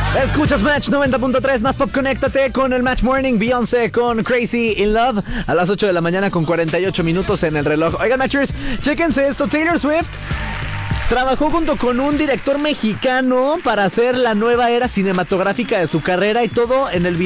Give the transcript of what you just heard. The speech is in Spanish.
Escuchas Match 90.3, más pop, conéctate con el Match Morning. Beyoncé con Crazy in Love a las 8 de la mañana con 48 minutos en el reloj. Oigan, Matchers, chéquense esto. Taylor Swift trabajó junto con un director mexicano para hacer la nueva era cinematográfica de su carrera y todo en el video